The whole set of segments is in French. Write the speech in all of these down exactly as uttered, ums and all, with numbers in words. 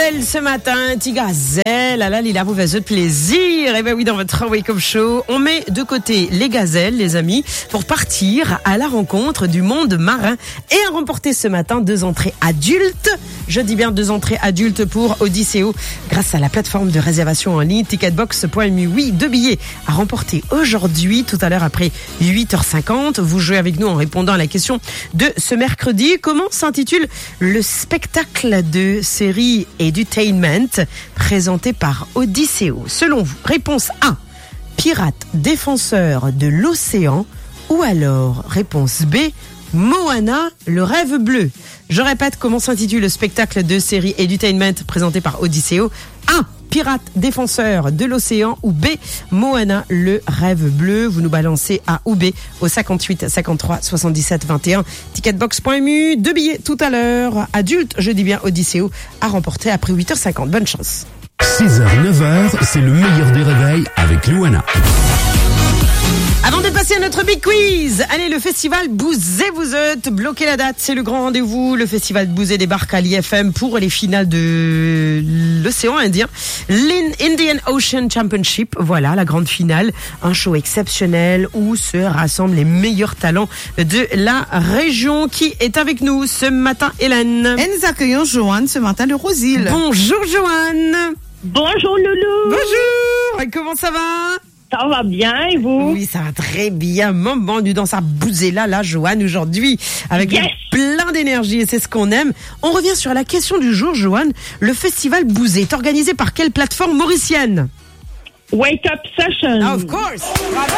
Gazelle ce matin, petit gazelle, ah là, Lila, vous faites plaisir. Et ben oui, dans votre Wake Up Show, on met de côté les gazelles, les amis, pour partir à la rencontre du monde marin et à remporter ce matin deux entrées adultes. Je dis bien deux entrées adultes pour Odysseo grâce à la plateforme de réservation en ligne ticketbox point m u. Oui, deux billets à remporter aujourd'hui, tout à l'heure après huit heures cinquante. Vous jouez avec nous en répondant à la question de ce mercredi. Comment s'intitule le spectacle de série Edutainment présenté par Odysseo? Selon vous, réponse A, Pirate défenseur de l'océan, ou alors réponse B, Moana, le rêve bleu. Je répète, comment s'intitule le spectacle de série Edutainment présenté par Odysseo? A, Pirate défenseur de l'océan, ou B, Moana, le rêve bleu. Vous nous balancez A ou B au cinquante-huit cinquante-trois soixante-dix-sept vingt et un. ticketbox point m u, deux billets tout à l'heure. Adulte, je dis bien Odysseo, à remporter après huit heures cinquante. Bonne chance. six heures neuf heures, c'est le meilleur des réveils avec Louana. Avant de passer à notre big quiz, allez, le festival Bouzé vous êtes, bloquez la date, c'est le grand rendez-vous. Le festival Bouzé débarque à l'I F M pour les finales de l'océan Indien, l'Indian Ocean Championship. Voilà, la grande finale, un show exceptionnel où se rassemblent les meilleurs talents de la région. Qui est avec nous ce matin, Hélène? Et nous accueillons Joanne ce matin de Rosil. Bonjour Joanne. Bonjour Loulou. Bonjour. Et comment ça va? Ça va bien, et vous? Oui, ça va très bien. Moment du dans sa bousée là, là, Joanne, aujourd'hui, avec Yes. plein d'énergie, et c'est ce qu'on aime. On revient sur la question du jour, Joanne. Le festival Bouzé est organisé par quelle plateforme mauricienne? Wake Up Session. Of course. Bravo.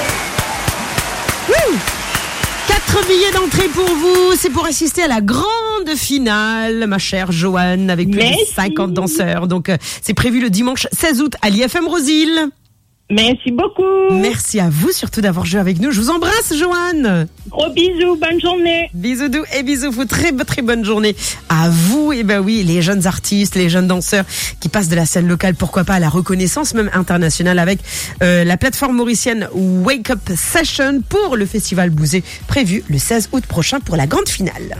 Woo. Quatre billets d'entrée pour vous. C'est pour assister à la grande finale, ma chère Joanne, avec plus Merci. de cinquante danseurs. Donc, euh, c'est prévu le dimanche seize août à l'I F M Rosil. Merci beaucoup. Merci à vous surtout d'avoir joué avec nous. Je vous embrasse, Joanne. Gros bisous, bonne journée. Bisous doux et bisous fous. Très, très bonne journée à vous. Et ben oui, les jeunes artistes, les jeunes danseurs qui passent de la scène locale, pourquoi pas à la reconnaissance même internationale avec euh, la plateforme mauricienne Wake Up Session pour le festival Bouzé, prévu le seize août prochain pour la grande finale.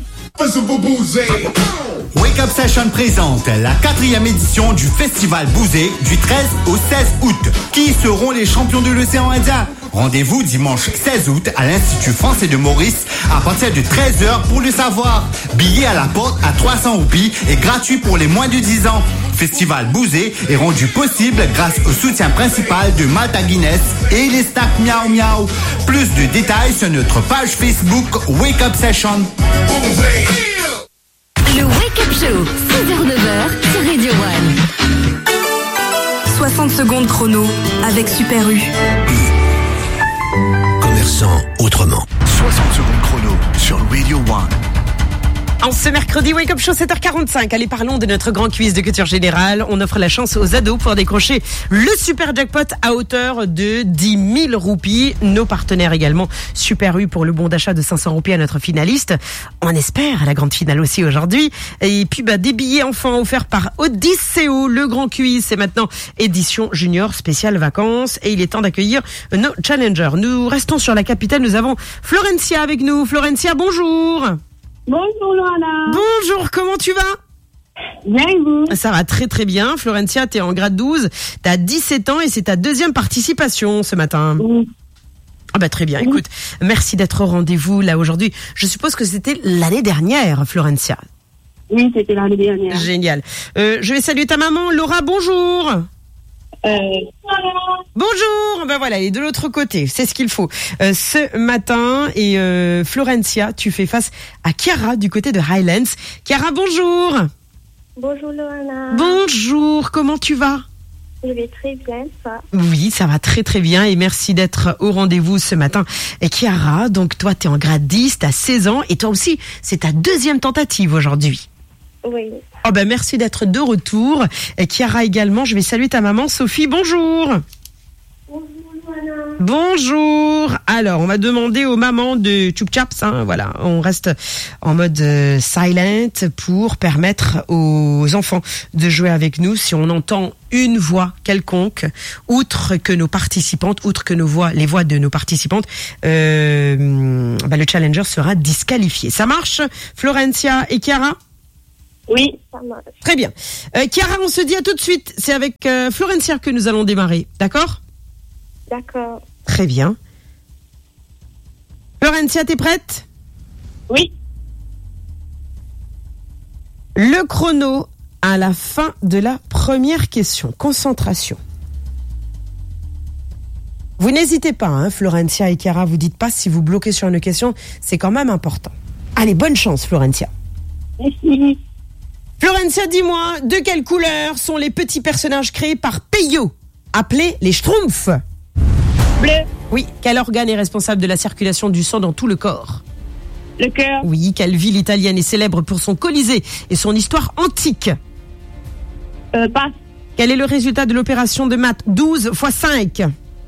Wake Up Session présente la quatrième édition du Festival Bouzé du treize au seize août. Qui seront les champions de l'océan Indien? Rendez-vous dimanche seize août à l'Institut français de Maurice à partir de treize heures pour le savoir. Billets à la porte à trois cents roupies et gratuit pour les moins de dix ans. Festival Bouzé est rendu possible grâce au soutien principal de Malta Guinness et les snacks Miao Miao. Plus de détails sur notre page Facebook Wake Up Session. Le Wake Up Show, six heures neuf heures sur Radio One. soixante secondes chrono avec Super U. Commerçant autrement. soixante secondes chrono sur Radio One. En ce mercredi, Wake Up Show sept heures quarante-cinq. Allez, parlons de notre grand quiz de culture générale. On offre la chance aux ados pour décrocher le super jackpot à hauteur de dix mille roupies. Nos partenaires également, Super U pour le bon d'achat de cinq cents roupies à notre finaliste. On espère à la grande finale aussi aujourd'hui. Et puis, bah, des billets enfants offerts par Odysseo. Le grand quiz, c'est maintenant édition junior spéciale vacances. Et il est temps d'accueillir nos challengers. Nous restons sur la capitale. Nous avons Florencia avec nous. Florencia, bonjour. Bonjour Loana. Bonjour, comment tu vas? Bien et vous? Ça va très très bien. Florencia, t'es en grade douze, t'as dix-sept ans et c'est ta deuxième participation ce matin. Oui. Ah bah très bien, écoute, merci d'être au rendez-vous là aujourd'hui. Je suppose que c'était l'année dernière, Florencia. Oui, c'était l'année dernière. Génial. Euh, je vais saluer ta maman, Laura, bonjour. Euh, Bonjour, ben voilà, elle est de l'autre côté, c'est ce qu'il faut. Euh, ce matin, et euh, Florencia, tu fais face à Chiara du côté de Highlands. Chiara, bonjour. Bonjour Loana. Bonjour, comment tu vas? Je vais très bien, ça. Oui, ça va très très bien et merci d'être au rendez-vous ce matin. Et Chiara, donc toi, tu es en grade dix, tu as seize ans et toi aussi, c'est ta deuxième tentative aujourd'hui. Oui. Oh ben merci d'être de retour. Et Chiara également, je vais saluer ta maman Sophie. Bonjour. Bonjour Loana. Bonjour. Alors, on va demander aux mamans de Chup Chaps, hein, voilà, on reste en mode euh, silent pour permettre aux enfants de jouer avec nous. Si on entend une voix quelconque, outre que nos participantes, outre que nos voix, les voix de nos participantes, euh, bah, le challenger sera disqualifié. Ça marche, Florencia et Chiara? Oui. Ça marche. Très bien. Euh, Chiara, on se dit à tout de suite. C'est avec euh, Florencia que nous allons démarrer. D'accord ? D'accord. Très bien. Florencia, t'es prête ? Oui. Le chrono à la fin de la première question. Concentration. Vous n'hésitez pas, hein, Florencia et Chiara, vous dites pas si vous bloquez sur une question, c'est quand même important. Allez, bonne chance, Florencia. Merci. Florencia, dis-moi, de quelle couleur sont les petits personnages créés par Peyo, appelés les Schtroumpfs ? Bleu. Oui, quel organe est responsable de la circulation du sang dans tout le corps ? Le cœur. Oui, quelle ville italienne est célèbre pour son Colisée et son histoire antique ? Euh, passe. Quel est le résultat de l'opération de maths douze fois cinq ?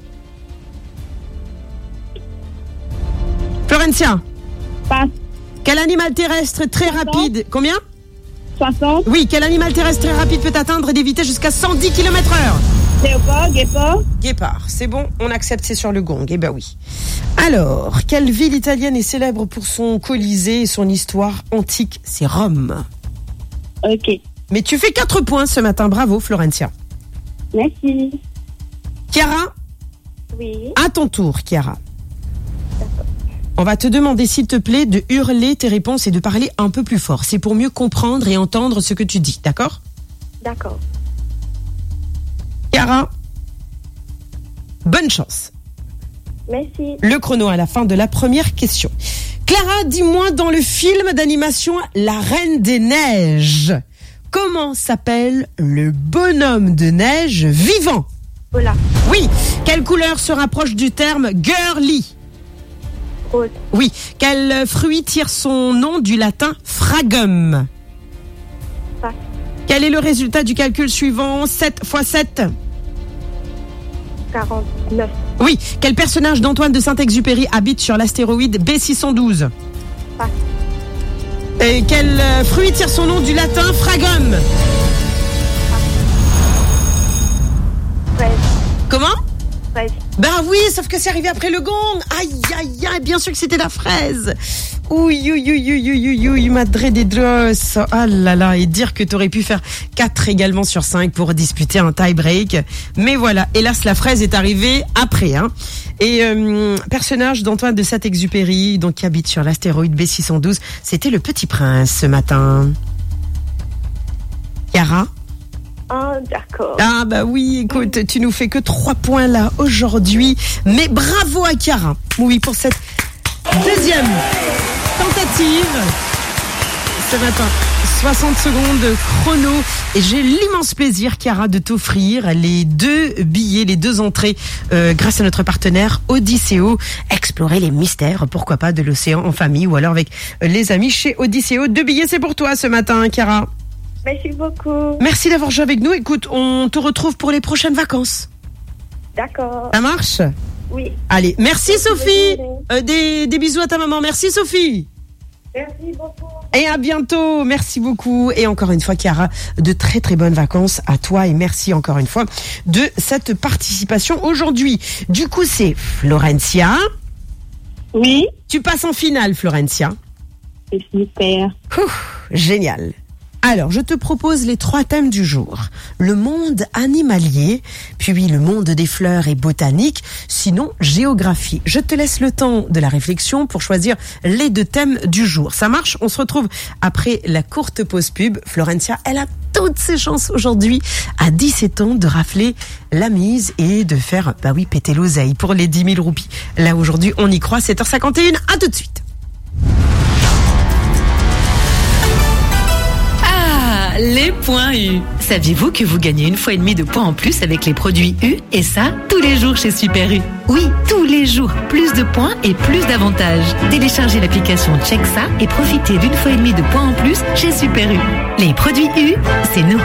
Florencia. Passe. Quel animal terrestre très rapide ? Combien ? soixante. Oui, quel animal terrestre très rapide peut atteindre des vitesses jusqu'à cent dix kilomètres heure ? Léopard, guépard. Guépard, c'est bon, on accepte, c'est sur le gong. Eh ben oui. Alors, quelle ville italienne est célèbre pour son Colisée et son histoire antique ? C'est Rome. Ok. Mais tu fais quatre points ce matin, bravo Florencia. Merci. Chiara, Oui. à ton tour, Chiara. On va te demander, s'il te plaît, de hurler tes réponses et de parler un peu plus fort. C'est pour mieux comprendre et entendre ce que tu dis, d'accord ? D'accord. Chiara, bonne chance. Merci. Le chrono à la fin de la première question. Clara, dis-moi, dans le film d'animation La Reine des Neiges, comment s'appelle le bonhomme de neige vivant ? Voilà. Oui. Quelle couleur se rapproche du terme girly ? Rose. Oui. Quel fruit tire son nom du latin fragum ? Passe. Quel est le résultat du calcul suivant ? sept fois sept ? quarante-neuf. Oui. Quel personnage d'Antoine de Saint-Exupéry habite sur l'astéroïde B six cent douze ? Passe. Et quel euh, fruit tire son nom du latin fragum ? Fraise. Comment ? Fraise. Ben oui, sauf que c'est arrivé après le gong. Aïe, aïe, aïe, bien sûr que c'était la fraise. Ouïe, ouïe, ouïe, ouïe, ouïe, ouïe, madre des dos. Ah là là, et dire que t'aurais pu faire quatre également sur cinq pour disputer un tie-break. Mais voilà, hélas, la fraise est arrivée après, hein. Et euh, personnage d'Antoine de Saint-Exupéry, donc qui habite sur l'astéroïde B six cent douze, c'était le Petit Prince ce matin. Chiara ? Ah, d'accord. Ah bah oui, écoute, tu nous fais que trois points là aujourd'hui, mais bravo à Chiara. Oui, pour cette deuxième tentative ce matin. soixante secondes chrono, et j'ai l'immense plaisir, Chiara, de t'offrir les deux billets, les deux entrées euh, grâce à notre partenaire Odysseo. Explorer les mystères, pourquoi pas, de l'océan en famille ou alors avec les amis chez Odysseo. Deux billets, c'est pour toi ce matin, Chiara. Merci beaucoup. Merci d'avoir joué avec nous. Écoute, on te retrouve pour les prochaines vacances. D'accord. Ça marche ? Oui. Allez, merci, Merci, Sophie. bonne journée. Euh, des, des bisous à ta maman. Merci Sophie. Merci beaucoup. Et à bientôt. Merci beaucoup. Et encore une fois, Chiara, de très très bonnes vacances à toi. Et merci encore une fois de cette participation aujourd'hui. Du coup, c'est Florencia. Oui. Tu passes en finale, Florencia. C'est super. Ouh, génial. Alors, je te propose les trois thèmes du jour. Le monde animalier, puis oui, le monde des fleurs et botanique, sinon géographie. Je te laisse le temps de la réflexion pour choisir les deux thèmes du jour. Ça marche ? On se retrouve après la courte pause pub. Florencia, elle a toutes ses chances aujourd'hui, à dix-sept ans, de rafler la mise et de faire, bah oui, péter l'oseille pour les dix mille roupies. Là, aujourd'hui, on y croit. sept heures cinquante et une. À tout de suite. Les points U. Saviez-vous que vous gagnez une fois et demie de points en plus avec les produits U? Et ça, tous les jours chez Super U. Oui, tous les jours. Plus de points et plus d'avantages. Téléchargez l'application Check ça et profitez d'une fois et demie de points en plus chez Super U. Les produits U, c'est nous.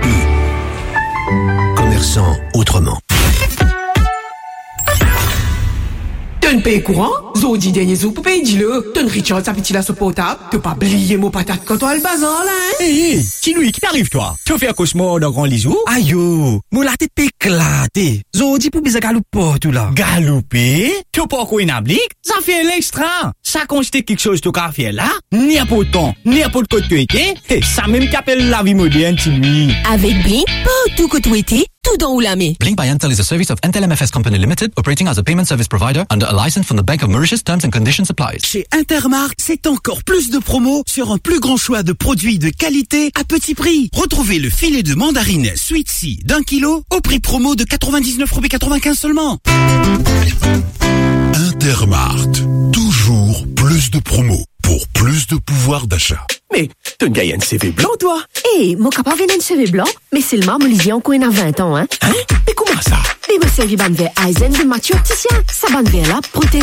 U. Commerçant autrement. Tu as une paye courant? Zodi dernier jour, pour payer dis-le. Ton Richard, sa petite la soupe potable. T'as pas oublié mon patate quand toi le bazar, là, hein? Hé, hé, qui lui, qui t'arrive, toi? Tu fais un cauchemar dans grand lisou? Aïe, yo, mon la tête éclatée. Zodi pour bizarre galouper, tout là. Galouper? Tu pas encore une ablique? Ça fait l'extra. Ça constate quelque chose, tu as fait là? N'importe temps, n'importe quoi tu étais. Et ça même qu'appelle la vie moderne, tu lui. Avec Blink, pas tout que tu étais, tout dans où la met. Blink by Entel is a service of Entel M F S Company Limited, operating as a payment service provider under a license from the Bank of Mauritius. Terms and conditions apply. Chez Intermarkt, c'est encore plus de promos sur un plus grand choix de produits de qualité à petit prix. Retrouvez le filet de mandarine Sweet Sea d'un kilo au prix promo de quatre-vingt-dix-neuf roubles quatre-vingt-quinze seulement. Intermarkt, toujours plus de promos pour plus de pouvoir d'achat. Mais, tu gagnes un C V blanc, toi? Eh, hey, mon capable vient un C V blanc, mais c'est le marbre Olivier encore a vingt ans, hein? Hein? Mais comment ça? Mais mon service ban vers Eisen de Mathieu Opticien. Ça ban vers là, protège